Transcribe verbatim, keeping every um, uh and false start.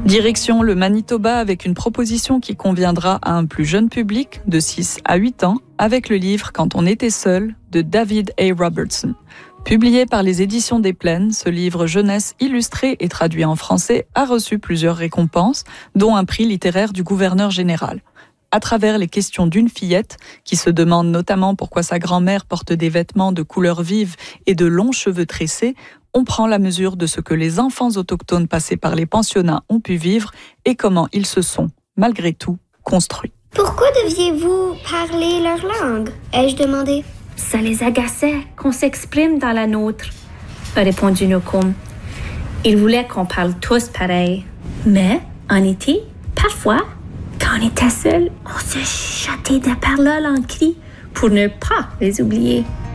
Direction le Manitoba avec une proposition qui conviendra à un plus jeune public de six à huit ans avec le livre « Quand on était seul » de David A. Robertson. Publié par les éditions des Plaines, ce livre jeunesse illustré et traduit en français a reçu plusieurs récompenses, dont un prix littéraire du gouverneur général. À travers les questions d'une fillette, qui se demande notamment pourquoi sa grand-mère porte des vêtements de couleurs vives et de longs cheveux tressés, on prend la mesure de ce que les enfants autochtones passés par les pensionnats ont pu vivre et comment ils se sont, malgré tout, construits. Pourquoi deviez-vous parler leur langue? Ai-je demandé. Ça les agaçait qu'on s'exprime dans la nôtre, a répondu Nocum. Ils voulaient qu'on parle tous pareil. Mais, en été, parfois, quand on était seul, on se chuchotait de paroles en cris pour ne pas les oublier.